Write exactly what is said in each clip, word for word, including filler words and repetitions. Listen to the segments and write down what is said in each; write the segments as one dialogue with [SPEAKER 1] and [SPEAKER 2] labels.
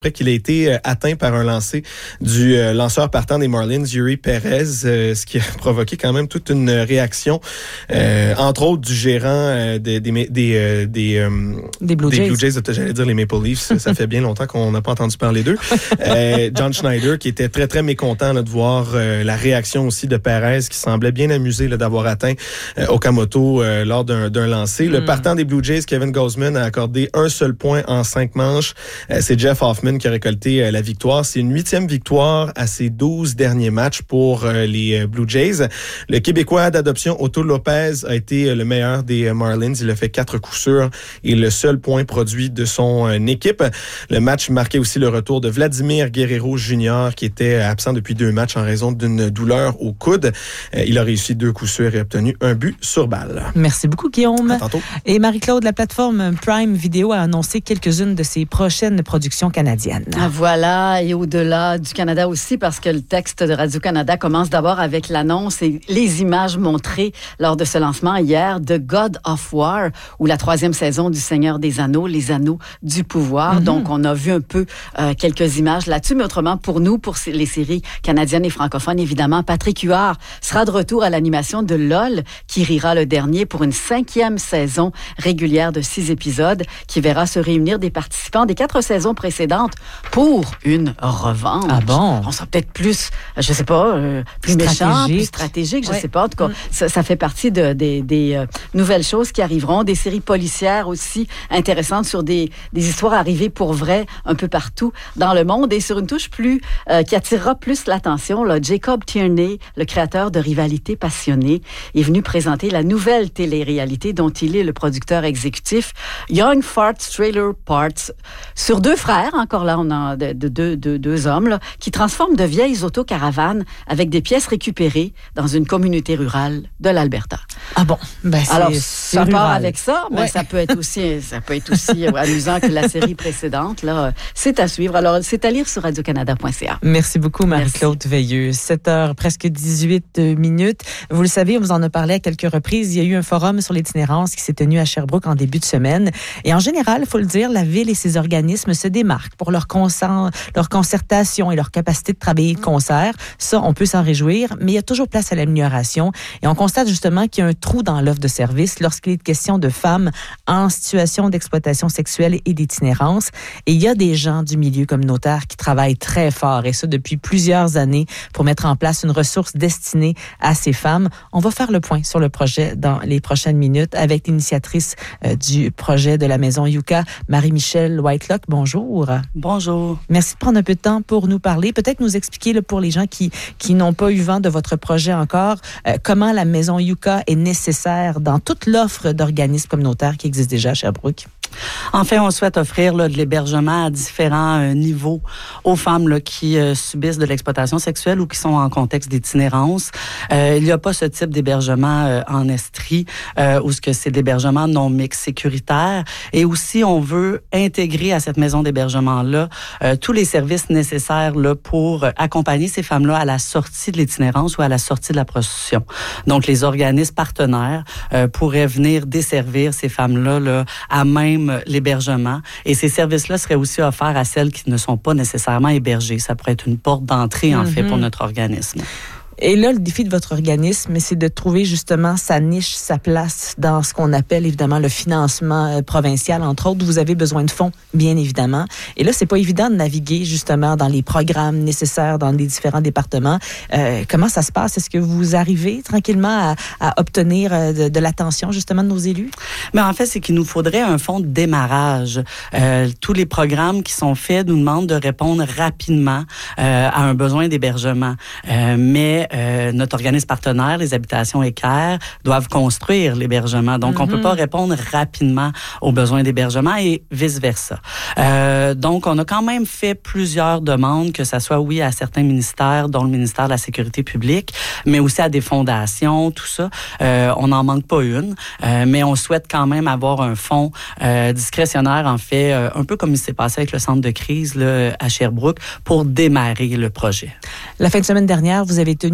[SPEAKER 1] après qu'il a été atteint par un lancer du euh, lanceur partant des Marlins, Yuri Perez, euh, ce qui a provoqué quand même toute une réaction, euh, entre autres du gérant euh, des des des euh, des, euh,
[SPEAKER 2] des Blue
[SPEAKER 1] des
[SPEAKER 2] Jays.
[SPEAKER 1] Blue Jays, j'allais dire les Maple Leafs, ça fait bien longtemps qu'on n'a pas entendu parler d'eux. Euh, John Schneider, qui était très très mécontent là, de voir euh, la réaction aussi de Perez, qui semblait bien amusé là, d'avoir atteint euh, Okamoto euh, lors d'un, d'un lancer. Mm. Le partant des Blue Jays, Kevin Gausman, a accordé un seul point en cinq manches. Euh, c'est Jeff Hoffman qui a récolté euh, la victoire. C'est une huitième victoire à ses douze derniers matchs pour euh, les euh, Blue Jays. Le Québécois d'adoption Otto Lopez a été euh, le meilleur des euh, Marlins. Il a fait quatre coups sûrs et le seul point produit de son euh, équipe. Le match marquait aussi le retour de Vladimir Guerrero Junior qui était absent depuis deux matchs en raison d'une douleur au coude. Euh, il a réussi deux coups sûrs et obtenu un but sur balle.
[SPEAKER 2] Merci beaucoup, Guillaume.
[SPEAKER 1] À tantôt.
[SPEAKER 2] Et Marie-Claude, la plateforme Prime Video a annoncé quelques-unes de ses prochaines productions canadiennes.
[SPEAKER 3] Voilà, et au-delà du Canada aussi, parce que le texte de Radio-Canada commence d'abord avec l'annonce et les images montrées lors de ce lancement hier de God of War, ou la troisième saison du Seigneur des Anneaux, les Anneaux du pouvoir. Mm-hmm. Donc, on a vu un peu euh, quelques images là-dessus, mais autrement, pour nous, pour les séries canadiennes et francophones, évidemment, Patrick Huard sera de retour à l'animation de LOL, qui rira le dernier pour une cinquième saison régulière de six épisodes, qui verra se réunir des participants des quatre saisons précédentes pour une revanche.
[SPEAKER 2] Ah bon?
[SPEAKER 3] On sera peut-être plus, je sais pas, euh, plus méchant, plus stratégique, je ouais. sais pas. En tout cas, mm. ça, ça fait partie de, des, des euh, nouvelles choses qui arriveront. Des séries policières aussi intéressantes sur des, des histoires arrivées pour vrai un peu partout dans le monde. Et sur une touche plus, euh, qui attirera plus l'attention, là, Jacob Tierney, le créateur de Rivalité passionnée, est venu présenter la nouvelle télé-réalité dont il est le producteur exécutif, Young Farts Trailer Parts, sur deux frères, encore là, on a de, de, de, de deux hommes, là, qui transforment de vieilles autocaravanes avec des pièces récupérées dans une communauté rurale de l'Alberta.
[SPEAKER 2] Ah bon? Ben, c'est,
[SPEAKER 3] Alors,
[SPEAKER 2] c'est
[SPEAKER 3] ça
[SPEAKER 2] rural.
[SPEAKER 3] part avec ça, mais
[SPEAKER 2] ouais.
[SPEAKER 3] ça peut être aussi, ça peut être aussi amusant que la série précédente. Là, c'est à suivre. Alors, c'est à lire sur radio canada point c a.
[SPEAKER 2] Merci beaucoup, Marie-Claude Veilleux. sept heures, presque dix-huit minutes. Vous le savez, on vous en a parlé à quelques reprises. Il y a eu un forum sur l'itinérance qui s'est tenu à Sherbrooke en début de semaine. Et en général, il faut le dire, la Ville et ses organismes se démarquent pour leur, concert, leur concertation et leur capacité de travailler de concert. Ça, on peut s'en réjouir, mais il y a toujours place à l'amélioration. Et on constate justement qu'il y a un trou dans l'offre de services lorsqu'il est question de femmes en situation d'exploitation sexuelle et d'itinérance. Et il y a des gens du milieu communautaire qui travaillent très fort, et ça depuis plusieurs années, pour mettre en place une ressource destinée à ces femmes. On va faire le point sur le projet dans les prochaines minutes avec l'initiatrice euh, du projet de la Maison Yucca, Marie-Michelle Whitelock. Bonjour.
[SPEAKER 4] Bonjour.
[SPEAKER 2] Merci de prendre un peu de temps pour nous parler. Peut-être nous expliquer là, pour les gens qui, qui n'ont pas eu vent de votre projet encore, euh, comment la Maison Yucca est nécessaire dans toute l'offre d'organismes communautaires qui existe déjà à Sherbrooke.
[SPEAKER 4] En fait, on souhaite offrir là, de l'hébergement à différents euh, niveaux aux femmes là, qui euh, subissent de l'exploitation sexuelle ou qui sont en contexte d'itinérance. Euh, il n'y a pas ce type d'hébergement euh, en Estrie euh, où ce que c'est d'hébergement non mixte sécuritaire. Et aussi, on veut intégrer à cette maison d'hébergement-là euh, tous les services nécessaires là, pour accompagner ces femmes-là à la sortie de l'itinérance ou à la sortie de la prostitution. Donc, les organismes partenaires euh, pourraient venir desservir ces femmes-là là, à même l'hébergement. Et ces services-là seraient aussi offerts à celles qui ne sont pas nécessairement hébergées. Ça pourrait être une porte d'entrée, en mm-hmm. fait, pour notre organisme.
[SPEAKER 2] Et là, le défi de votre organisme, c'est de trouver justement sa niche, sa place dans ce qu'on appelle évidemment le financement provincial, entre autres. Vous avez besoin de fonds, bien évidemment. Et là, c'est pas évident de naviguer justement dans les programmes nécessaires dans les différents départements. Euh, comment ça se passe? Est-ce que vous arrivez tranquillement à, à obtenir de, de l'attention justement de nos élus?
[SPEAKER 4] Mais en fait, c'est qu'il nous faudrait un fonds de démarrage. Euh, tous les programmes qui sont faits nous demandent de répondre rapidement euh, à un besoin d'hébergement. Euh, mais Euh, notre organisme partenaire, les Habitations Équerre, doivent construire l'hébergement. Donc, mm-hmm. on peut pas répondre rapidement aux besoins d'hébergement et vice-versa. Euh, donc, on a quand même fait plusieurs demandes, que ça soit, oui, à certains ministères, dont le ministère de la Sécurité publique, mais aussi à des fondations, tout ça. Euh, on n'en manque pas une, euh, mais on souhaite quand même avoir un fonds euh, discrétionnaire, en fait, euh, un peu comme il s'est passé avec le centre de crise là, à Sherbrooke, pour démarrer le projet.
[SPEAKER 2] La fin de semaine dernière, vous avez tenu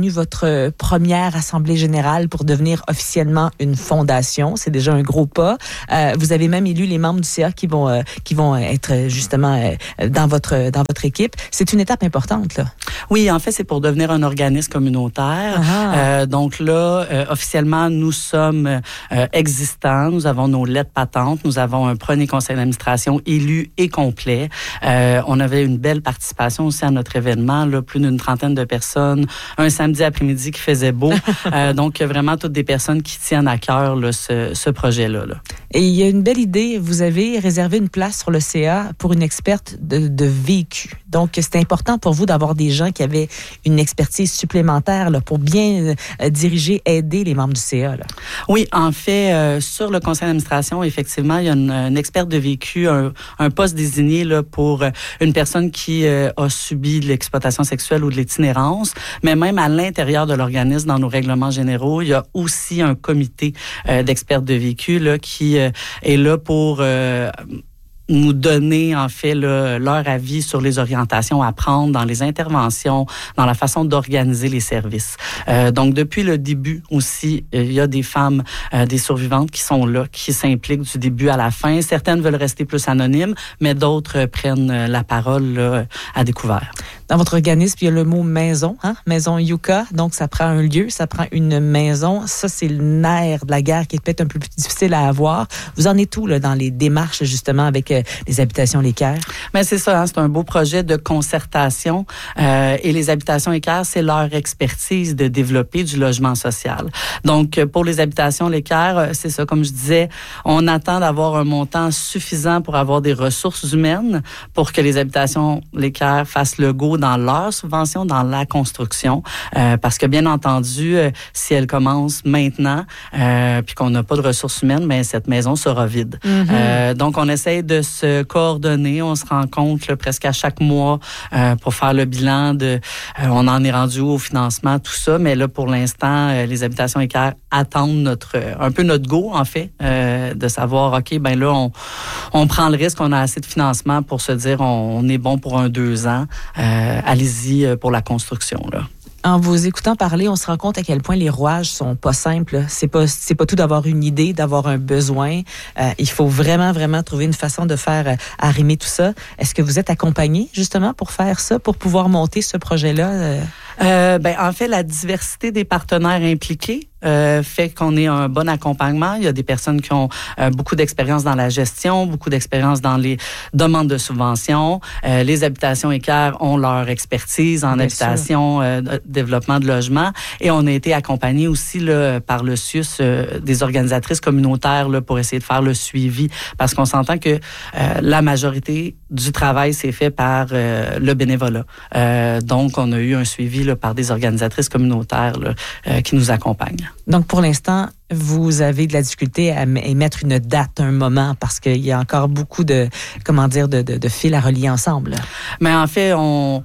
[SPEAKER 2] tenu votre première assemblée générale pour devenir officiellement une fondation. C'est déjà un gros pas. Euh, vous avez même élu les membres du C A qui vont euh, qui vont être justement euh, dans votre dans votre équipe. C'est une étape importante là.
[SPEAKER 4] Oui, en fait, c'est pour devenir un organisme communautaire. Euh, donc là, euh, officiellement, nous sommes euh, existants. Nous avons nos lettres patentes. Nous avons un premier conseil d'administration élu et complet. Euh, on avait une belle participation aussi à notre événement, là, plus d'une trentaine de personnes, un samedi après-midi qui faisait beau. euh, donc, vraiment toutes des personnes qui tiennent à cœur là, ce, ce projet-là. Là.
[SPEAKER 2] Et il y a une belle idée. Vous avez réservé une place sur le C A pour une experte de, de vécu. Donc, c'est important pour vous d'avoir des gens qui avaient une expertise supplémentaire là, pour bien euh, diriger, aider les membres du C A. Là.
[SPEAKER 4] Oui, en fait, euh, sur le conseil d'administration, effectivement, il y a une, une experte de vécu, un, un poste désigné là, pour une personne qui euh, a subi de l'exploitation sexuelle ou de l'itinérance. Mais même à l'intérieur de l'organisme, dans nos règlements généraux, il y a aussi un comité euh, d'experts de vécu là, qui euh, est là pour... Euh, nous donner, en fait, là, leur avis sur les orientations à prendre dans les interventions, dans la façon d'organiser les services. Euh, donc, depuis le début aussi, il y a des femmes, euh, des survivantes qui sont là, qui s'impliquent du début à la fin. Certaines veulent rester plus anonymes, mais d'autres prennent la parole là, à découvert.
[SPEAKER 2] Dans votre organisme, il y a le mot maison, hein? Maison Yucca. Donc, ça prend un lieu, ça prend une maison. Ça, c'est le nerf de la guerre qui est peut-être un peu plus difficile à avoir. Vous en êtes où, là, dans les démarches, justement, avec euh, les habitations L'Équerre?
[SPEAKER 4] Mais c'est ça, hein? C'est un beau projet de concertation. Euh, et les habitations L'Équerre, c'est leur expertise de développer du logement social. Donc, pour les habitations L'Équerre, c'est ça, comme je disais, on attend d'avoir un montant suffisant pour avoir des ressources humaines pour que les habitations L'Équerre fassent le go dans leur subvention, dans la construction. Euh, parce que, bien entendu, euh, si elle commence maintenant, euh, puis qu'on n'a pas de ressources humaines, mais cette maison sera vide. Mm-hmm. Euh, donc, on essaie de se coordonner. On se rencontre là, presque à chaque mois euh, pour faire le bilan de... Euh, on en est rendu au financement, tout ça. Mais là, pour l'instant, euh, les habitations L'Équerre attendent notre, un peu notre go, en fait, euh, de savoir, OK, ben là, on, on prend le risque, on a assez de financement pour se dire, on, on est bon pour un deux ans. Euh, allez-y pour la construction, là.
[SPEAKER 2] En vous écoutant parler, on se rend compte à quel point les rouages sont pas simples. C'est pas c'est pas tout d'avoir une idée, d'avoir un besoin. Euh, il faut vraiment vraiment trouver une façon de faire euh, arrimer tout ça. Est-ce que vous êtes accompagné justement pour faire ça, pour pouvoir monter ce projet-là? Euh...
[SPEAKER 4] Euh, ben en fait, la diversité des partenaires impliqués euh, fait qu'on ait un bon accompagnement. Il y a des personnes qui ont euh, beaucoup d'expérience dans la gestion, beaucoup d'expérience dans les demandes de subventions. Euh, les habitations L'Équerre ont leur expertise en Bien habitation, euh, développement de logement, et on a été accompagnés aussi là, par le C U S, euh, des organisatrices communautaires là, pour essayer de faire le suivi, parce qu'on s'entend que euh, la majorité du travail s'est fait par euh, le bénévolat. Euh, donc, on a eu un suivi là, par des organisatrices communautaires là, euh, qui nous accompagnent.
[SPEAKER 2] Donc, pour l'instant, vous avez de la difficulté à émettre une date, un moment, parce qu'il y a encore beaucoup de, comment dire, de, de, de fils à relier ensemble.
[SPEAKER 4] Mais en fait, on...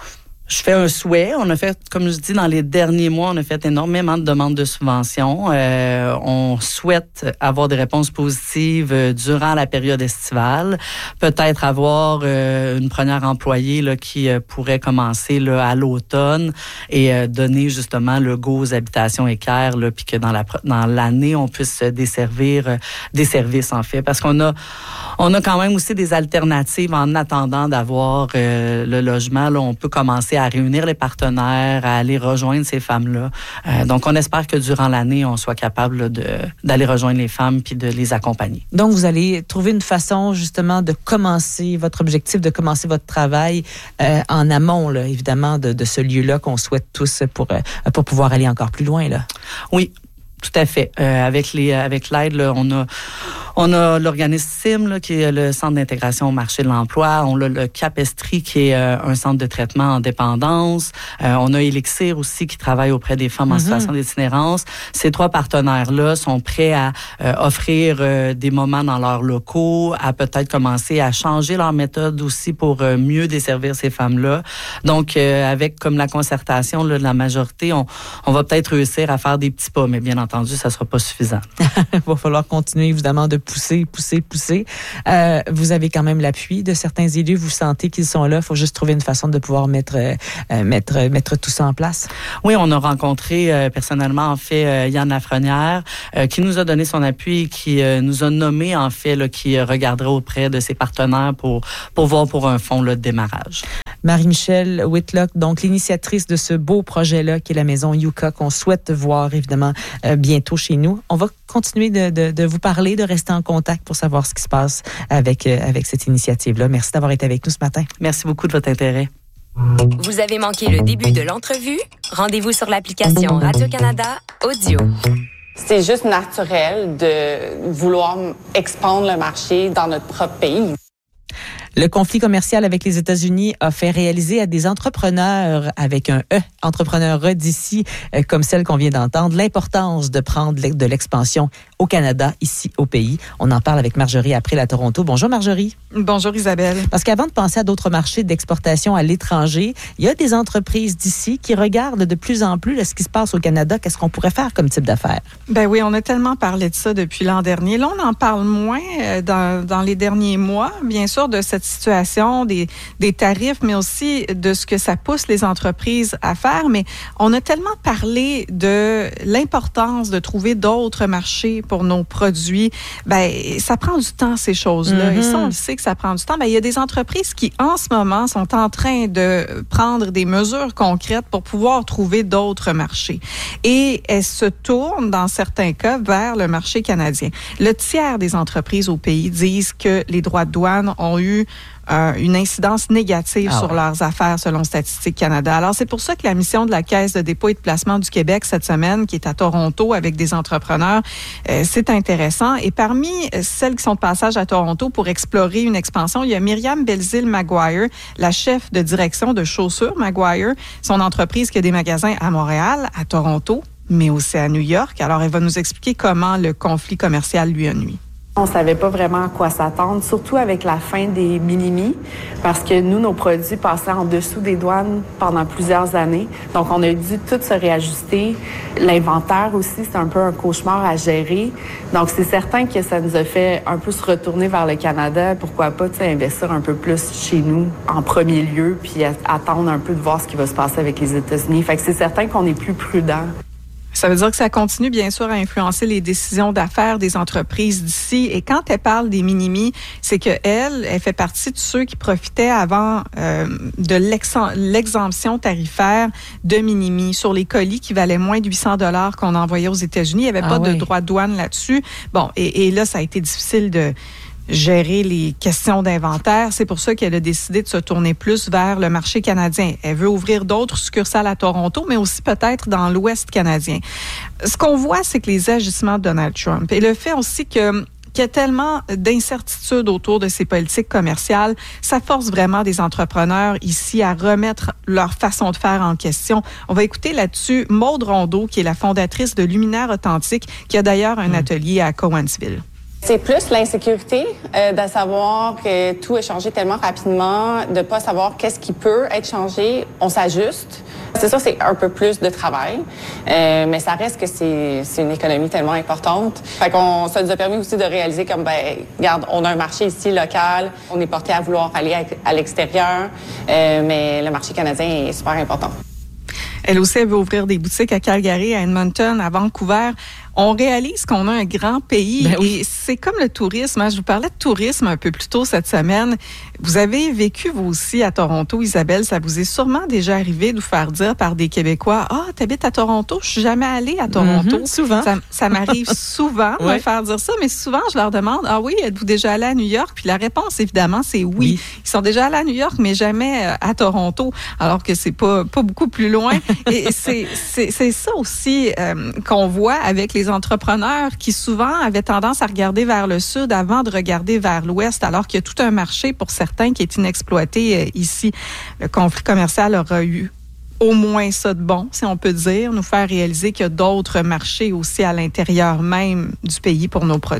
[SPEAKER 4] Je fais un souhait. On a fait, comme je dis, dans les derniers mois, on a fait énormément de demandes de subventions. Euh, on souhaite avoir des réponses positives euh, durant la période estivale. Peut-être avoir euh, une première employée là, qui euh, pourrait commencer là, à l'automne et euh, donner justement le go aux habitations L'Équerre, là, puis que dans la dans l'année, on puisse desservir euh, des services, en fait. Parce qu'on a on a quand même aussi des alternatives en attendant d'avoir euh, le logement. Là, on peut commencer à réunir les partenaires, à aller rejoindre ces femmes-là. Euh, donc, on espère que durant l'année, on soit capable là, de, d'aller rejoindre les femmes puis de les accompagner.
[SPEAKER 2] Donc, vous allez trouver une façon, justement, de commencer votre objectif, de commencer votre travail euh, en amont, là, évidemment, de, de ce lieu-là qu'on souhaite tous pour, euh, pour pouvoir aller encore plus loin, là.
[SPEAKER 4] Oui. Tout à fait. Euh, avec les, avec l'aide, là, on a, on a l'organisme C I M, là, qui est le Centre d'intégration au marché de l'emploi. On a le Capestri, qui est euh, un centre de traitement en dépendance. Euh, on a Elixir aussi, qui travaille auprès des femmes mm-hmm. en situation d'itinérance. Ces trois partenaires-là sont prêts à euh, offrir euh, des moments dans leurs locaux, à peut-être commencer à changer leur méthode aussi pour euh, mieux desservir ces femmes-là. Donc, euh, avec comme la concertation là, de la majorité, on, on va peut-être réussir à faire des petits pas, mais bien entendu, entendu, ça sera pas suffisant.
[SPEAKER 2] Il va falloir continuer, évidemment, de pousser, pousser, pousser. Euh, vous avez quand même l'appui de certains élus. Vous sentez qu'ils sont là. Il faut juste trouver une façon de pouvoir mettre, euh, mettre, mettre tout ça en place.
[SPEAKER 4] Oui, on a rencontré euh, personnellement, en fait, euh, Yann Lafrenière, euh, qui nous a donné son appui, qui euh, nous a nommé, en fait, là, qui regarderait auprès de ses partenaires pour, pour voir pour un fonds là, de démarrage.
[SPEAKER 2] Marie-Michelle Whitlock, donc l'initiatrice de ce beau projet-là, qui est la maison Yucca, qu'on souhaite voir, évidemment, euh, bientôt chez nous. On va continuer de, de, de vous parler, de rester en contact pour savoir ce qui se passe avec, euh, avec cette initiative-là. Merci d'avoir été avec nous ce matin.
[SPEAKER 4] Merci beaucoup de votre intérêt.
[SPEAKER 5] Vous avez manqué le début de l'entrevue? Rendez-vous sur l'application Radio-Canada Audio.
[SPEAKER 6] C'est juste naturel de vouloir expandre le marché dans notre propre pays.
[SPEAKER 2] Le conflit commercial avec les États-Unis a fait réaliser à des entrepreneurs avec un E, entrepreneurs d'ici, comme celle qu'on vient d'entendre, l'importance de prendre de l'expansion au Canada, ici au pays. On en parle avec Marjorie April à Toronto. Bonjour Marjorie.
[SPEAKER 7] Bonjour Isabelle.
[SPEAKER 2] Parce qu'avant de penser à d'autres marchés d'exportation à l'étranger, il y a des entreprises d'ici qui regardent de plus en plus là, ce qui se passe au Canada. Qu'est-ce qu'on pourrait faire comme type d'affaires?
[SPEAKER 7] Ben oui, on a tellement parlé de ça depuis l'an dernier. Là, on en parle moins dans, dans les derniers mois, bien sûr, de cette situation, des, des tarifs, mais aussi de ce que ça pousse les entreprises à faire. Mais on a tellement parlé de l'importance de trouver d'autres marchés pour nos produits. Ben, ça prend du temps, ces choses-là. Mm-hmm. Et ça, on le sait que ça prend du temps. Ben, il y a des entreprises qui, en ce moment, sont en train de prendre des mesures concrètes pour pouvoir trouver d'autres marchés. Et elles se tournent, dans certains cas, vers le marché canadien. Le tiers des entreprises au pays disent que les droits de douane ont eu Euh, une incidence négative ah sur ouais. leurs affaires selon Statistique Canada. Alors, c'est pour ça que la mission de la Caisse de dépôt et de placement du Québec cette semaine, qui est à Toronto avec des entrepreneurs, euh, c'est intéressant. Et parmi celles qui sont de passage à Toronto pour explorer une expansion, il y a Myriam Belzile-Maguire, la chef de direction de Chaussures Maguire, son entreprise qui a des magasins à Montréal, à Toronto, mais aussi à New York. Alors, elle va nous expliquer comment le conflit commercial lui a nui.
[SPEAKER 8] On savait pas vraiment à quoi s'attendre, surtout avec la fin des minimis, parce que nous, nos produits passaient en dessous des douanes pendant plusieurs années. Donc, on a dû tout se réajuster. L'inventaire aussi, c'est un peu un cauchemar à gérer. Donc, c'est certain que ça nous a fait un peu se retourner vers le Canada. Pourquoi pas, tu sais, investir un peu plus chez nous en premier lieu, puis attendre un peu de voir ce qui va se passer avec les États-Unis. Fait que c'est certain qu'on est plus prudent.
[SPEAKER 7] Ça veut dire que ça continue, bien sûr, à influencer les décisions d'affaires des entreprises d'ici. Et quand elle parle des minimis, c'est qu'elle, elle fait partie de ceux qui profitaient avant euh, de l'exemption tarifaire de minimis sur les colis qui valaient moins de huit cents dollars qu'on envoyait aux États-Unis. Il n'y avait ah pas oui. de droit de douane là-dessus. Bon, et, et là, ça a été difficile de gérer les questions d'inventaire. C'est pour ça qu'elle a décidé de se tourner plus vers le marché canadien. Elle veut ouvrir d'autres succursales à Toronto, mais aussi peut-être dans l'Ouest canadien. Ce qu'on voit, c'est que les agissements de Donald Trump et le fait aussi que qu'il y a tellement d'incertitudes autour de ces politiques commerciales, ça force vraiment des entrepreneurs ici à remettre leur façon de faire en question. On va écouter là-dessus Maude Rondeau, qui est la fondatrice de Luminaire Authentique, qui a d'ailleurs un mmh. atelier à Cowansville.
[SPEAKER 6] C'est plus l'insécurité euh, de savoir que tout est changé tellement rapidement, de pas savoir qu'est-ce qui peut être changé. On s'ajuste. C'est sûr, c'est un peu plus de travail, euh, mais ça reste que c'est, c'est une économie tellement importante. Fait qu'on, ça nous a permis aussi de réaliser comme, ben, regarde, on a un marché ici local, on est porté à vouloir aller à, à l'extérieur, euh, mais le marché canadien est super important.
[SPEAKER 7] Elle aussi, elle veut ouvrir des boutiques à Calgary, à Edmonton, à Vancouver. On réalise qu'on a un grand pays ben oui. et c'est comme le tourisme. Hein. Je vous parlais de tourisme un peu plus tôt cette semaine. Vous avez vécu, vous aussi, à Toronto, Isabelle. Ça vous est sûrement déjà arrivé de vous faire dire par des Québécois, « Ah, t'habites à Toronto? Je suis jamais allée à Toronto.
[SPEAKER 2] Mm-hmm, » Souvent.
[SPEAKER 7] Ça, ça m'arrive souvent de
[SPEAKER 2] ouais.
[SPEAKER 7] me faire dire ça, mais souvent, je leur demande, « Ah oui, êtes-vous déjà allé à New York? » Puis la réponse, évidemment, c'est oui. oui. Ils sont déjà allés à New York, mais jamais à Toronto, alors que c'est pas, pas beaucoup plus loin. Et c'est, c'est, c'est ça aussi euh, qu'on voit avec les entrepreneurs qui souvent avaient tendance à regarder vers le sud avant de regarder vers l'ouest, alors qu'il y a tout un marché pour certains qui est inexploité euh, ici. Le conflit commercial aura eu au moins ça de bon, si on peut dire, nous faire réaliser qu'il y a d'autres marchés aussi à l'intérieur même du pays pour nos produits.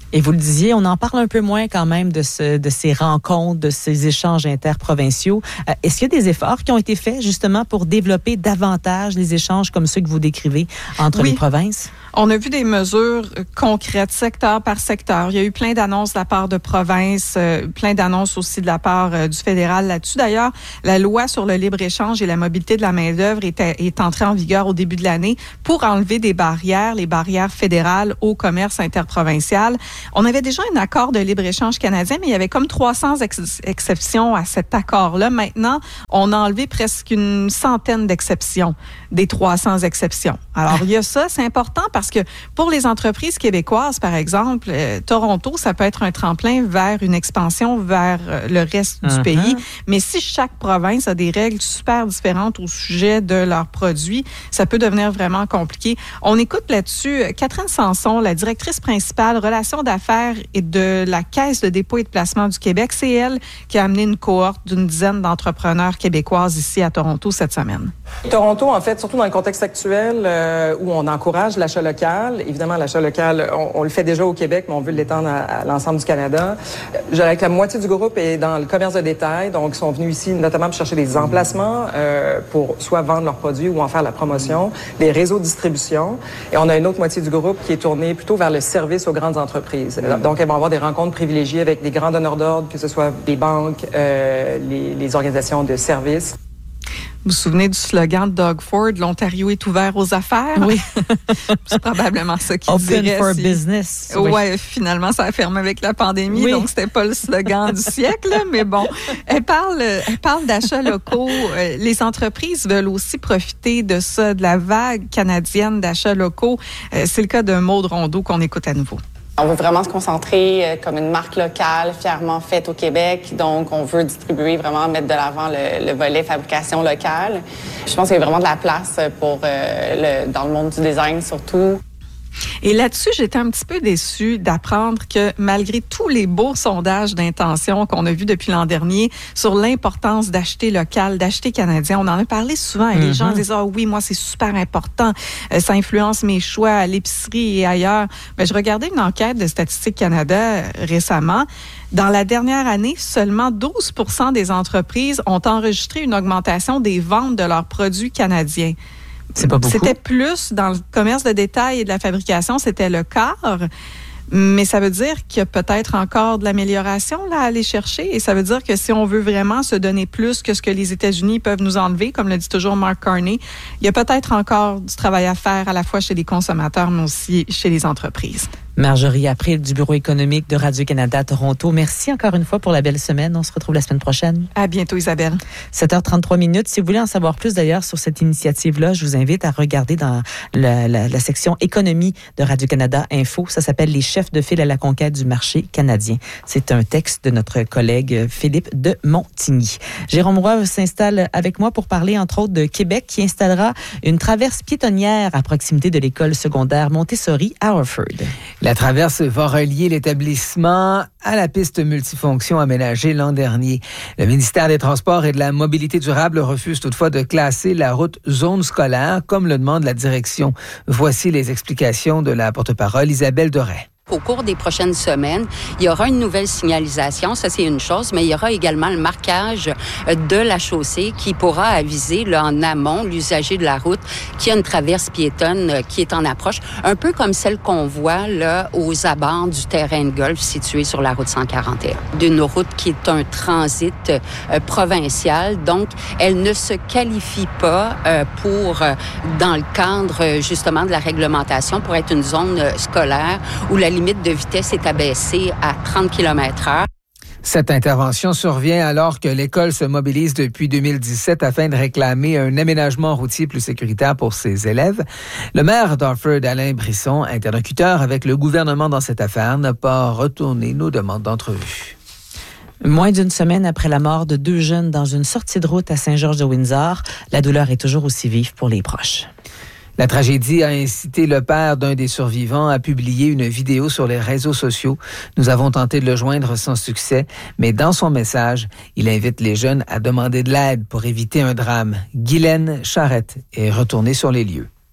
[SPEAKER 2] Et vous le disiez, on en parle un peu moins quand même de, ce, de ces rencontres, de ces échanges interprovinciaux. Euh, est-ce qu'il y a des efforts qui ont été faits justement pour développer davantage les échanges comme ceux que vous décrivez entre oui. les provinces?
[SPEAKER 7] On a vu des mesures concrètes, secteur par secteur. Il y a eu plein d'annonces de la part de provinces, euh, plein d'annonces aussi de la part euh, du fédéral là-dessus. D'ailleurs, la loi sur le libre-échange et la mobilité de la main-d'œuvre est, est entrée en vigueur au début de l'année pour enlever des barrières, les barrières fédérales au commerce interprovincial. On avait déjà un accord de libre-échange canadien, mais il y avait comme trois cents ex- exceptions à cet accord-là. Maintenant, on a enlevé presque une centaine d'exceptions des trois cents exceptions. Alors, il y a ça, c'est important parce que pour les entreprises québécoises, par exemple, euh, Toronto, ça peut être un tremplin vers une expansion vers euh, le reste du uh-huh. pays. Mais si chaque province a des règles super différentes au sujet de leurs produits, ça peut devenir vraiment compliqué. On écoute là-dessus Catherine Sanson, la directrice principale relations d'affaires et de la Caisse de dépôt et de placement du Québec. C'est elle qui a amené une cohorte d'une dizaine d'entrepreneurs québécoises ici à Toronto cette semaine.
[SPEAKER 9] Toronto, en fait, surtout dans le contexte actuel euh, où on encourage l'achat local. Évidemment, l'achat local, on, on le fait déjà au Québec, mais on veut l'étendre à, à l'ensemble du Canada. Je dirais que la moitié du groupe est dans le commerce de détail, donc ils sont venus ici notamment pour chercher des emplacements euh, pour soit vendre leurs produits ou en faire la promotion, des réseaux de distribution. Et on a une autre moitié du groupe qui est tournée plutôt vers le service aux grandes entreprises. Donc, elles vont avoir des rencontres privilégiées avec des grands donneurs d'ordre, que ce soit des banques, euh, les, les organisations de services.
[SPEAKER 7] Vous vous souvenez du slogan de Doug Ford, l'Ontario est ouvert aux affaires?
[SPEAKER 2] Oui.
[SPEAKER 7] C'est probablement ça qu'il
[SPEAKER 2] Open
[SPEAKER 7] dirait.
[SPEAKER 2] for
[SPEAKER 7] si...
[SPEAKER 2] business.
[SPEAKER 7] Oui,
[SPEAKER 2] ouais,
[SPEAKER 7] finalement, ça a fermé avec la pandémie,
[SPEAKER 2] oui.
[SPEAKER 7] donc c'était pas le slogan du siècle, mais bon. Elle parle, elle parle d'achats locaux. Les entreprises veulent aussi profiter de ça, de la vague canadienne d'achats locaux. C'est le cas de Maude Rondeau qu'on écoute à nouveau.
[SPEAKER 6] On veut vraiment se concentrer euh, comme une marque locale, fièrement faite au Québec. Donc, on veut distribuer, vraiment mettre de l'avant le, le volet fabrication locale. Je pense qu'il y a vraiment de la place pour euh, le, dans le monde du design surtout.
[SPEAKER 7] Et là-dessus, j'étais un petit peu déçue d'apprendre que malgré tous les beaux sondages d'intention qu'on a vus depuis l'an dernier sur l'importance d'acheter local, d'acheter canadien, on en a parlé souvent et mm-hmm. les gens disent « Ah oui, moi, c'est super important, euh, ça influence mes choix à l'épicerie et ailleurs. » Mais je regardais une enquête de Statistique Canada euh, récemment. Dans la dernière année, seulement douze pour cent des entreprises ont enregistré une augmentation des ventes de leurs produits canadiens.
[SPEAKER 2] C'est pas beaucoup.
[SPEAKER 7] C'était plus dans le commerce de détail et de la fabrication, c'était le quart. Mais ça veut dire qu'il y a peut-être encore de l'amélioration là, à aller chercher. Et ça veut dire que si on veut vraiment se donner plus que ce que les États-Unis peuvent nous enlever, comme le dit toujours Mark Carney, il y a peut-être encore du travail à faire à la fois chez les consommateurs, mais aussi chez les entreprises.
[SPEAKER 2] Marjorie April du Bureau économique de Radio-Canada Toronto. Merci encore une fois pour la belle semaine. On se retrouve la semaine prochaine.
[SPEAKER 7] À bientôt, Isabelle.
[SPEAKER 2] sept heures trente-trois minutes. Si vous voulez en savoir plus d'ailleurs sur cette initiative-là, je vous invite à regarder dans la, la, la section économie de Radio-Canada Info. Ça s'appelle « Les chefs de file à la conquête du marché canadien ». C'est un texte de notre collègue Philippe de Montigny. Jérôme Roy s'installe avec moi pour parler entre autres de Québec qui installera une traverse piétonnière à proximité de l'école secondaire Montessori à Orford.
[SPEAKER 10] La traverse va relier l'établissement à la piste multifonction aménagée l'an dernier. Le ministère des Transports et de la Mobilité durable refuse toutefois de classer la route zone scolaire, comme le demande la direction. Voici les explications de la porte-parole Isabelle Doré.
[SPEAKER 11] Au cours des prochaines semaines, il y aura une nouvelle signalisation, ça c'est une chose, mais il y aura également le marquage de la chaussée qui pourra aviser là, en amont l'usager de la route qu'il y a une traverse piétonne qui est en approche, un peu comme celle qu'on voit là aux abords du terrain de golf situé sur la route cent quarante et un. D'une route qui est un transit euh, provincial, donc elle ne se qualifie pas euh, pour, euh, dans le cadre justement de la réglementation, pour être une zone euh, scolaire où la limite de vitesse est abaissée à trente kilomètres heure.
[SPEAKER 10] Cette intervention survient alors que l'école se mobilise depuis deux mille dix-sept afin de réclamer un aménagement routier plus sécuritaire pour ses élèves. Le maire d'Orford, Alain Brisson, interlocuteur avec le gouvernement dans cette affaire, n'a pas retourné nos demandes d'entrevue.
[SPEAKER 2] Moins d'une semaine après la mort de deux jeunes dans une sortie de route à Saint-Georges-de-Windsor, la douleur est toujours aussi vive pour les proches.
[SPEAKER 10] La tragédie a incité le père d'un des survivants à publier une vidéo sur les réseaux sociaux. Nous avons tenté de le joindre sans succès, mais dans son message, il invite les jeunes à demander de l'aide pour éviter un drame. Guylaine Charrette est retournée sur les lieux.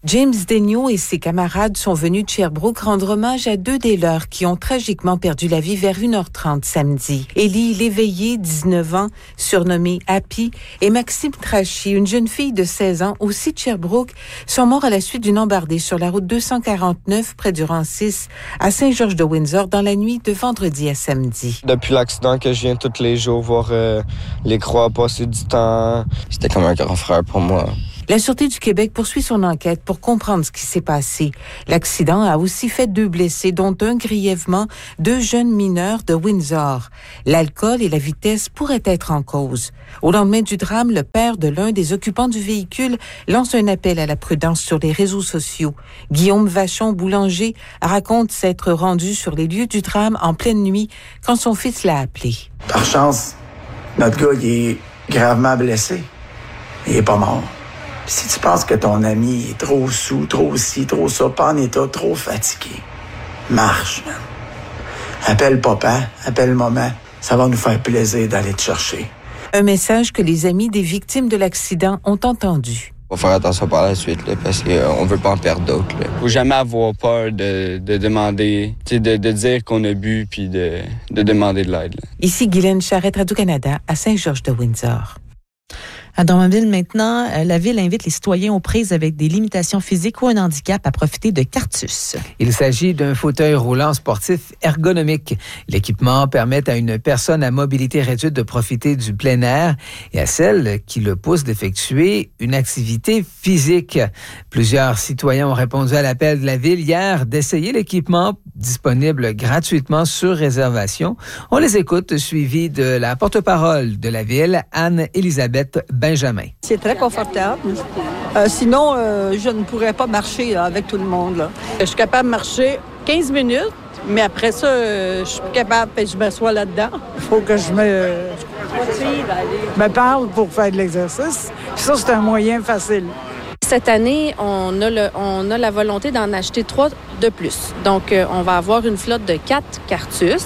[SPEAKER 12] James Daigneault et ses camarades sont venus de Sherbrooke rendre hommage à deux des leurs qui ont tragiquement perdu la vie vers une heure trente samedi. Élie Léveillé, dix-neuf ans, surnommée Happy, et Maxime Trachy, une jeune fille de seize ans, aussi de Sherbrooke, sont morts à la suite d'une embardée sur la route deux cent quarante-neuf près du rang six à Saint-Georges-de-Windsor dans la nuit de vendredi à samedi.
[SPEAKER 13] Depuis l'accident que je viens tous les jours voir euh, les croix passer du temps, c'était comme un grand frère pour moi.
[SPEAKER 12] La Sûreté du Québec poursuit son enquête pour comprendre ce qui s'est passé. L'accident a aussi fait deux blessés, dont un grièvement, deux jeunes mineurs de Windsor. L'alcool et la vitesse pourraient être en cause. Au lendemain du drame, le père de l'un des occupants du véhicule lance un appel à la prudence sur les réseaux sociaux. Guillaume Vachon-Boulanger raconte s'être rendu sur les lieux du drame en pleine nuit quand son fils l'a appelé.
[SPEAKER 14] Par chance, notre gars, il est gravement blessé. Il est pas mort. Si tu penses que ton ami est trop sous, trop ci, trop ça, pas en état, trop fatigué, marche, man. Appelle papa, appelle maman. Ça va nous faire plaisir d'aller te chercher.
[SPEAKER 12] Un message que les amis des victimes de l'accident ont entendu.
[SPEAKER 13] Il faut faire attention par la suite, là, parce qu'on ne veut pas en perdre d'autres. Il ne faut jamais avoir peur de, de demander, de, de dire qu'on a bu puis de, de demander de l'aide. Là.
[SPEAKER 12] Ici Guylaine Charrette, Radio-Canada, à Saint-Georges-de-Windsor.
[SPEAKER 2] À Drummondville, maintenant, la Ville invite les citoyens aux prises avec des limitations physiques ou un handicap à profiter de Cartus.
[SPEAKER 10] Il s'agit d'un fauteuil roulant sportif ergonomique. L'équipement permet à une personne à mobilité réduite de profiter du plein air et à celle qui le pousse d'effectuer une activité physique. Plusieurs citoyens ont répondu à l'appel de la Ville hier d'essayer l'équipement disponible gratuitement sur réservation. On les écoute, suivi de la porte-parole de la Ville, Anne-Élisabeth Benjamin.
[SPEAKER 15] C'est très confortable. Euh, sinon, euh, je ne pourrais pas marcher là, avec tout le monde. Là. Je suis capable de marcher quinze minutes, mais après ça, euh, je suis plus capable et je m'assois là-dedans.
[SPEAKER 16] Il faut que je me, me parle pour faire de l'exercice. Ça, c'est un moyen facile.
[SPEAKER 17] Cette année, on a, le, on a la volonté d'en acheter trois de plus. Donc, euh, on va avoir une flotte de quatre Cartus.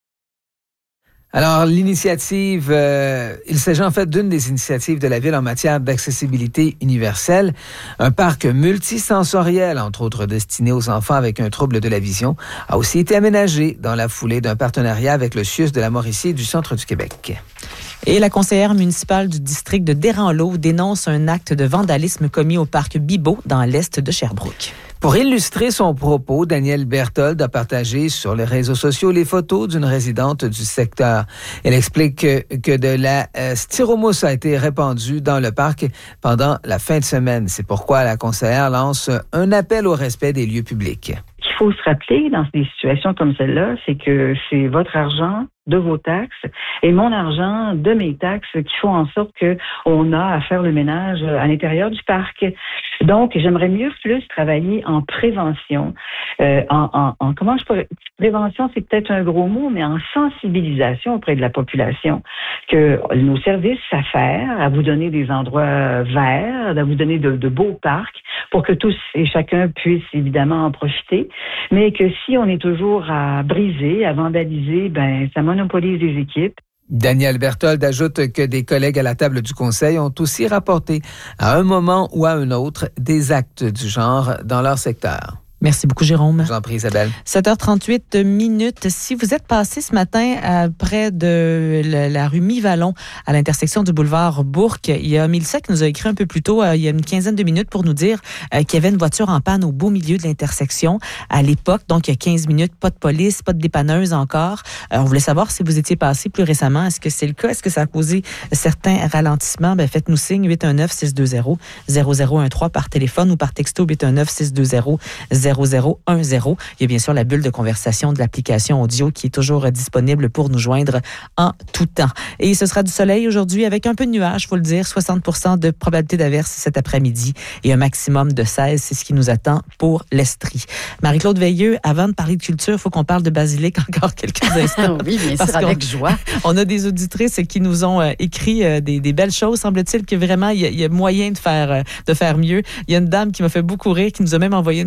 [SPEAKER 10] Alors, l'initiative, euh, il s'agit en fait d'une des initiatives de la Ville en matière d'accessibilité universelle. Un parc multisensoriel, entre autres destiné aux enfants avec un trouble de la vision, a aussi été aménagé dans la foulée d'un partenariat avec le C I U S de la Mauricie et du Centre du Québec.
[SPEAKER 2] Et la conseillère municipale du district de Desranleau dénonce un acte de vandalisme commis au parc Bibeau dans l'est de Sherbrooke.
[SPEAKER 10] Pour illustrer son propos, Danielle Berthold a partagé sur les réseaux sociaux les photos d'une résidente du secteur. Elle explique que, que de la euh, styromousse a été répandue dans le parc pendant la fin de semaine. C'est pourquoi la conseillère lance un appel au respect des lieux publics.
[SPEAKER 18] Ce qu'il faut se rappeler dans des situations comme celle-là, c'est que c'est votre argent de vos taxes et mon argent de mes taxes qui font en sorte que on a à faire le ménage à l'intérieur du parc. Donc, j'aimerais mieux plus travailler en prévention. Euh, en, en, en comment je pourrais... Prévention, c'est peut-être un gros mot, mais en sensibilisation auprès de la population, que nos services s'affairent à vous donner des endroits verts, à vous donner de, de beaux parcs pour que tous et chacun puisse évidemment en profiter, mais que si on est toujours à briser, à vandaliser, ben ça monopolise les équipes.
[SPEAKER 10] Danielle Berthold ajoute que des collègues à la table du Conseil ont aussi rapporté à un moment ou à un autre des actes du genre dans leur secteur.
[SPEAKER 2] Merci beaucoup, Jérôme.
[SPEAKER 10] Je vous en prie, Isabelle.
[SPEAKER 2] sept heures trente-huit minutes. Si vous êtes passé ce matin à, près de la, la rue Mi-Vallon, à l'intersection du boulevard Bourque, il y a Mélissa qui nous a écrit un peu plus tôt, euh, il y a une quinzaine de minutes, pour nous dire euh, qu'il y avait une voiture en panne au beau milieu de l'intersection à l'époque. Donc, il y a quinze minutes, pas de police, pas de dépanneuse encore. Euh, on voulait savoir si vous étiez passé plus récemment. Est-ce que c'est le cas? Est-ce que ça a causé certains ralentissements? Ben, faites-nous signe huit un neuf, six deux zéro, zéro zéro un trois par téléphone ou par texto huit un neuf, six deux zéro, zéro zéro un zéro. Il y a bien sûr la bulle de conversation de l'application audio qui est toujours disponible pour nous joindre en tout temps. Et ce sera du soleil aujourd'hui avec un peu de nuages, il faut le dire, soixante pour cent de probabilité d'averse cet après-midi et un maximum de seize, c'est ce qui nous attend pour l'Estrie. Marie-Claude Veilleux, avant de parler de culture, il faut qu'on parle de basilic encore quelques instants.
[SPEAKER 3] Oui, bien sûr, avec joie.
[SPEAKER 2] On a des auditrices qui nous ont euh, écrit euh, des, des belles choses. Semble-t-il que vraiment, il y, y a moyen de faire, euh, de faire mieux. Il y a une dame qui m'a fait beaucoup rire, qui nous a même envoyé une photo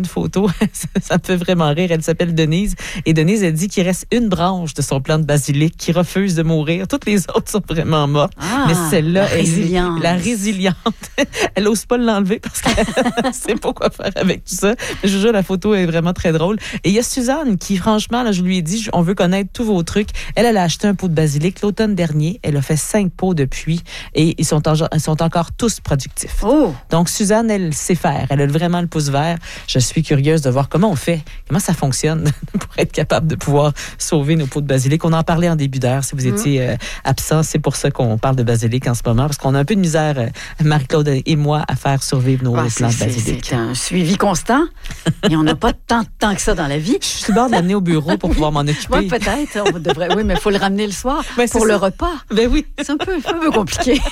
[SPEAKER 2] Ouais, ça, ça me fait vraiment rire. Elle s'appelle Denise. Et Denise, elle dit qu'il reste une branche de son plant de basilic qui refuse de mourir. Toutes les autres sont vraiment mortes.
[SPEAKER 3] Ah,
[SPEAKER 2] mais celle-là,
[SPEAKER 3] la
[SPEAKER 2] elle
[SPEAKER 3] résilience.
[SPEAKER 2] est la résiliente. Elle n'ose pas l'enlever parce qu'elle ne sait pas quoi faire avec tout ça. Mais je vous jure, la photo est vraiment très drôle. Et il y a Suzanne qui, franchement, là, je lui ai dit, on veut connaître tous vos trucs. Elle, elle a acheté un pot de basilic l'automne dernier. Elle a fait cinq pots depuis et ils sont, en, ils sont encore tous productifs.
[SPEAKER 3] Oh.
[SPEAKER 2] Donc, Suzanne, elle sait faire. Elle a vraiment le pouce vert. Je suis curieuse de voir comment on fait, comment ça fonctionne pour être capable de pouvoir sauver nos pots de basilic. On en parlait en début d'heure. Si vous étiez euh, absent, c'est pour ça qu'on parle de basilic en ce moment, parce qu'on a un peu de misère, euh, Marie-Claude et moi, à faire survivre nos
[SPEAKER 3] Ah,
[SPEAKER 2] plants de
[SPEAKER 3] c'est,
[SPEAKER 2] basilic.
[SPEAKER 3] c'est un suivi constant et on n'a pas tant de temps que ça dans la vie.
[SPEAKER 2] Je suis bord de l'amener au bureau pour pouvoir m'en occuper.
[SPEAKER 3] Oui, peut-être. On devrait, oui, mais il faut le ramener le soir
[SPEAKER 2] Ben,
[SPEAKER 3] pour
[SPEAKER 2] c'est
[SPEAKER 3] le
[SPEAKER 2] ça.
[SPEAKER 3] repas.
[SPEAKER 2] Ben oui.
[SPEAKER 3] C'est un peu, un peu compliqué.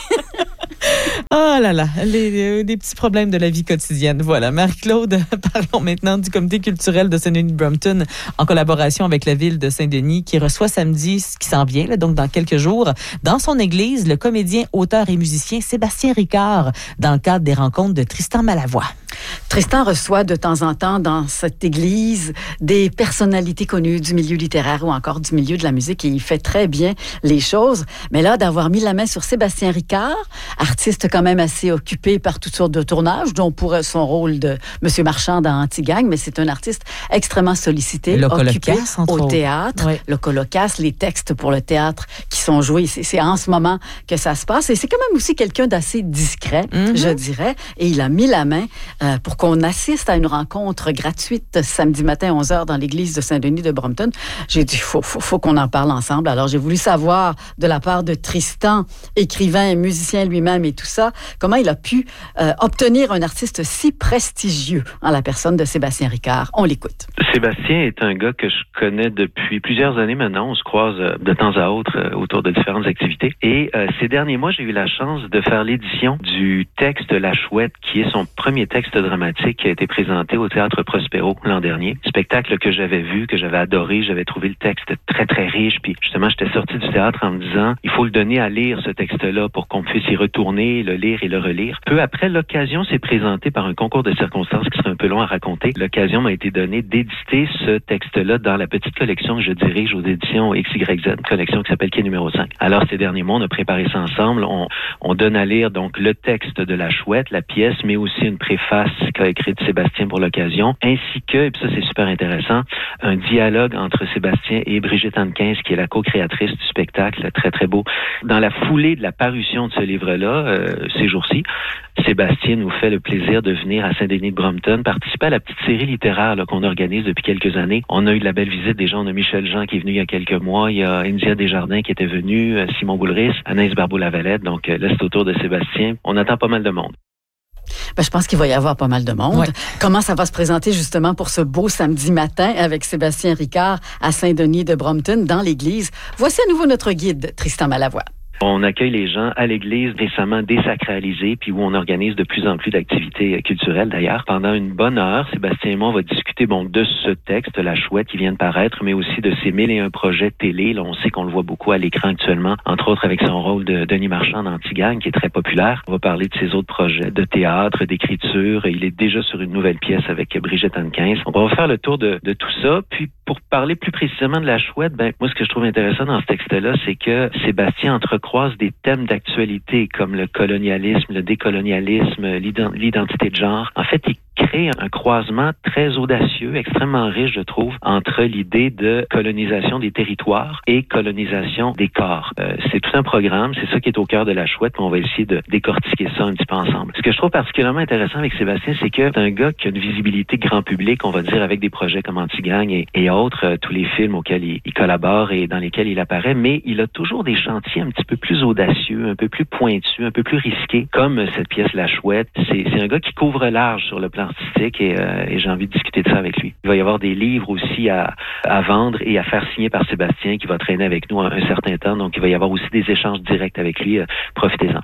[SPEAKER 2] Oh là là, les, les petits problèmes de la vie quotidienne. Voilà, Marie-Claude, parlons maintenant du comité culturel de Saint-Denis-de-Brompton en collaboration avec la ville de Saint-Denis qui reçoit samedi, ce qui s'en vient, là, donc dans quelques jours, dans son église, le comédien, auteur et musicien Sébastien Ricard dans le cadre des rencontres de Tristan Malavoie.
[SPEAKER 3] Tristan reçoit de temps en temps dans cette église des personnalités connues du milieu littéraire ou encore du milieu de la musique et il fait très bien les choses. Mais là, d'avoir mis la main sur Sébastien Ricard, artiste quand même assez occupé par toutes sortes de tournages, dont pour son rôle de Monsieur Marchand dans Antigang, mais c'est un artiste extrêmement sollicité,
[SPEAKER 2] Le
[SPEAKER 3] occupé
[SPEAKER 2] Colocasse, entre
[SPEAKER 3] au
[SPEAKER 2] autres.
[SPEAKER 3] théâtre.
[SPEAKER 2] Oui.
[SPEAKER 3] Le Colocasse, les textes pour le théâtre qui sont joués, c'est, c'est en ce moment que ça se passe. Et c'est quand même aussi quelqu'un d'assez discret,
[SPEAKER 2] Mm-hmm.
[SPEAKER 3] je dirais. Et il a mis la main euh, pour qu'on assiste à une rencontre gratuite samedi matin à onze heures dans l'église de Saint-Denis de Brompton. J'ai dit, faut, faut, faut qu'on en parle ensemble. Alors, j'ai voulu savoir de la part de Tristan, écrivain et musicien lui-même et tout ça, comment il a pu euh, obtenir un artiste si prestigieux en la personne de Sébastien Ricard. On l'écoute.
[SPEAKER 19] Sébastien est un gars que je connais depuis plusieurs années maintenant. On se croise euh, de temps à autre euh, autour de différentes activités. Et euh, ces derniers mois, j'ai eu la chance de faire l'édition du texte La Chouette, qui est son premier texte dramatique qui a été présenté au Théâtre Prospero l'an dernier. Spectacle que j'avais vu, que j'avais adoré. J'avais trouvé le texte très, très riche. Puis justement, j'étais sorti du théâtre en me disant, il faut le donner à lire, ce texte-là, pour qu'on puisse y retourner, le lire et le relire. Peu après, l'occasion s'est présentée par un concours de circonstances qui serait un peu long à raconter. L'occasion m'a été donnée d'éditer ce texte-là dans la petite collection que je dirige aux éditions X Y Z, collection qui s'appelle Quai numéro cinq. Alors, ces derniers mois, on a préparé ça ensemble. On, on donne à lire donc le texte de La Chouette, la pièce, mais aussi une préface qu'a écrite Sébastien pour l'occasion, ainsi que, et puis ça c'est super intéressant, un dialogue entre Sébastien et Brigitte Hankins, qui est la co-créatrice du spectacle, très très beau. Dans la foulée de la parution de ce livre-là, euh, ces jours-ci, Sébastien nous fait le plaisir de venir à Saint-Denis-de-Brompton, participer à la petite série littéraire là, qu'on organise depuis quelques années. On a eu de la belle visite des gens. On a Michel Jean qui est venu il y a quelques mois. Il y a India Desjardins qui était venue, Simon Boulris, Anaïs Barbeau-Lavalette. Donc là, c'est autour de Sébastien. On attend pas mal de monde.
[SPEAKER 3] Ben, je pense qu'il va y avoir pas mal de monde.
[SPEAKER 2] Ouais.
[SPEAKER 3] Comment ça va se présenter justement pour ce beau samedi matin avec Sébastien Ricard à Saint-Denis de Brompton dans l'église? Voici à nouveau notre guide, Tristan Malavoie.
[SPEAKER 19] On accueille les gens à l'église récemment désacralisée, puis où on organise de plus en plus d'activités culturelles d'ailleurs. Pendant une bonne heure, Sébastien et moi, on va discuter bon, de ce texte, La Chouette, qui vient de paraître, mais aussi de ses mille et un projets télé. Là, on sait qu'on le voit beaucoup à l'écran actuellement, entre autres avec son rôle de Denis Marchand dans Antigang, qui est très populaire. On va parler de ses autres projets de théâtre, d'écriture. Il est déjà sur une nouvelle pièce avec Brigitte Hankins. Donc, on va faire le tour de, de tout ça. Puis, pour parler plus précisément de La Chouette, ben, moi, ce que je trouve intéressant dans ce texte-là, c'est que Sébastien entrecroise des thèmes d'actualité comme le colonialisme, le décolonialisme, l'identité de genre. En fait, il crée un croisement très audacieux, extrêmement riche, je trouve, entre l'idée de colonisation des territoires et colonisation des corps. Euh, c'est tout un programme, c'est ça qui est au cœur de La Chouette, on va essayer de décortiquer ça un petit peu ensemble. Ce que je trouve particulièrement intéressant avec Sébastien, c'est que c'est un gars qui a une visibilité grand public, on va dire, avec des projets comme Antigang et, et autres, euh, tous les films auxquels il, il collabore et dans lesquels il apparaît, mais il a toujours des chantiers un petit peu plus audacieux, un peu plus pointus, un peu plus risqués, comme cette pièce La Chouette. C'est, c'est un gars qui couvre large sur le plan artistique et, euh, et j'ai envie de discuter de ça avec lui. Il va y avoir des livres aussi à, à vendre et à faire signer par Sébastien qui va traîner avec nous un, un certain temps, donc il va y avoir aussi des échanges directs avec lui. Euh, profitez-en.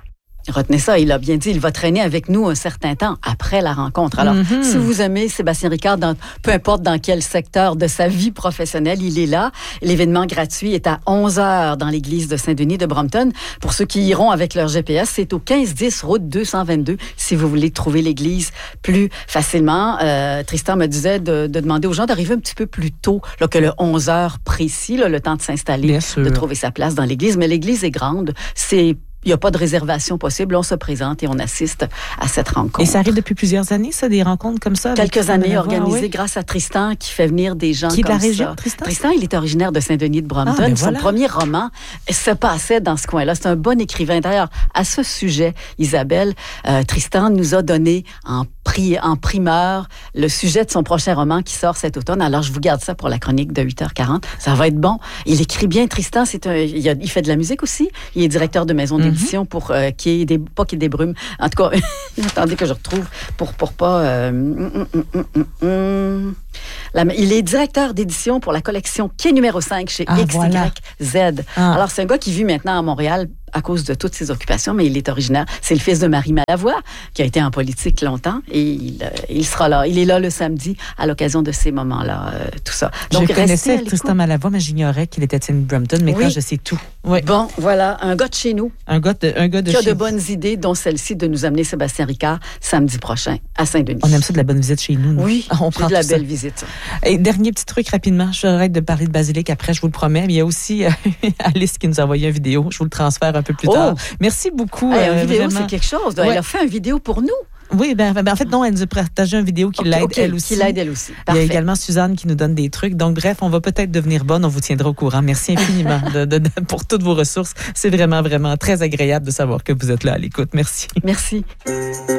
[SPEAKER 3] Retenez ça, il a bien dit, il va traîner avec nous un certain temps après la rencontre. Alors, mm-hmm. si vous aimez Sébastien Ricard, dans, peu importe dans quel secteur de sa vie professionnelle, il est là. L'événement gratuit est à onze heures dans l'église de Saint-Denis de Brompton. Pour ceux qui iront avec leur G P S, c'est au quinze dix route deux cent vingt-deux si vous voulez trouver l'église plus facilement. Euh, Tristan me disait de, de demander aux gens d'arriver un petit peu plus tôt là, que le onze heures précis, là, le temps de s'installer, de trouver sa place dans l'église. Mais l'église est grande, c'est il n'y a pas de réservation possible. On se présente et on assiste à cette rencontre.
[SPEAKER 2] Et ça arrive depuis plusieurs années, ça, des rencontres comme ça?
[SPEAKER 3] Quelques années organisées oui. grâce à Tristan qui fait venir des gens
[SPEAKER 2] qui
[SPEAKER 3] comme ça.
[SPEAKER 2] Qui est de la région, Tristan?
[SPEAKER 3] Tristan, il est originaire de Saint-Denis de Brompton. Ah, ben voilà. Son premier roman se passait dans ce coin-là. C'est un bon écrivain. D'ailleurs, à ce sujet, Isabelle, euh, Tristan nous a donné en Pri- en primeur le sujet de son prochain roman qui sort cet automne. Alors, je vous garde ça pour la chronique de huit heures quarante. Ça va être bon. Il écrit bien, Tristan. C'est un, il, a, il fait de la musique aussi. Il est directeur de maison d'édition mm-hmm. pour euh, qui est des, pas qui est des brumes. En tout cas, attendez que je retrouve pour, pour pas... Euh, mm, mm, mm, mm, mm. La, il est directeur d'édition pour la collection qui est numéro cinq chez ah, X Y Z. Voilà. Ah. Alors, c'est un gars qui vit maintenant à Montréal à cause de toutes ses occupations, mais il est originaire. C'est le fils de Marie Malavoie, qui a été en politique longtemps, et il, euh, il sera là. Il est là le samedi à l'occasion de ces moments-là, euh, tout ça.
[SPEAKER 2] Donc, je connaissais Tristan Malavoie, mais j'ignorais qu'il était Tim Brompton. Mais oui. Quand je sais tout.
[SPEAKER 3] Oui. Bon, voilà, un gars de chez nous.
[SPEAKER 2] Un gars de, un gars de
[SPEAKER 3] qui
[SPEAKER 2] chez
[SPEAKER 3] a de bonnes idées, dont celle-ci de nous amener Sébastien Ricard samedi prochain à Saint-Denis.
[SPEAKER 2] On aime ça de la bonne visite chez nous. nous.
[SPEAKER 3] Oui,
[SPEAKER 2] on prend
[SPEAKER 3] de la belle
[SPEAKER 2] ça.
[SPEAKER 3] visite.
[SPEAKER 2] Et dernier petit truc rapidement, j'arrête de parler de basilic après, je vous le promets. Mais il y a aussi euh, Alice qui nous a envoyé une vidéo. Je vous le transfère un peu plus tard. Oh. Merci beaucoup.
[SPEAKER 3] Hey, une
[SPEAKER 2] euh,
[SPEAKER 3] vidéo,
[SPEAKER 2] vraiment.
[SPEAKER 3] C'est quelque chose. Ouais. Elle a fait une vidéo pour nous.
[SPEAKER 2] Oui, ben, ben en fait, non, elle nous a partagé une vidéo qui okay, l'aide okay, elle aussi.
[SPEAKER 3] Qui l'aide elle aussi.
[SPEAKER 2] Parfait. Il y a également Suzanne qui nous donne des trucs. Donc, bref, on va peut-être devenir bonne. On vous tiendra au courant. Merci infiniment de, de, de, pour toutes vos ressources. C'est vraiment, vraiment très agréable de savoir que vous êtes là à l'écoute. Merci.
[SPEAKER 3] Merci.